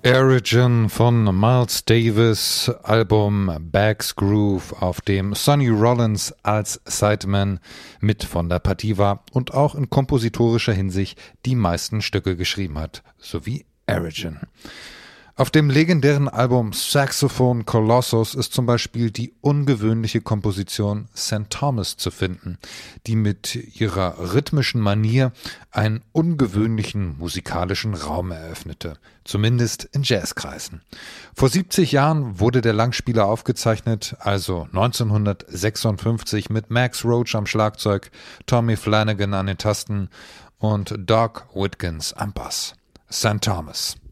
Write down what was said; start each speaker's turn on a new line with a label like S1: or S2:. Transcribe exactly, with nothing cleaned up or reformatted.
S1: Origin von Miles Davis, Album Bags Groove, auf dem Sonny Rollins als Sideman mit von der Partie war und auch in kompositorischer Hinsicht die meisten Stücke geschrieben hat, sowie Origin. Auf dem legendären Album Saxophone Colossus ist zum Beispiel die ungewöhnliche Komposition Sankt Thomas zu finden, die mit ihrer rhythmischen Manier einen ungewöhnlichen musikalischen Raum eröffnete, zumindest in Jazzkreisen. Vor siebzig Jahren wurde der Langspieler aufgezeichnet, also neunzehnhundertsechsundfünfzig mit Max Roach am Schlagzeug, Tommy Flanagan an den Tasten und Doc Whitkins am Bass. Sankt Thomas.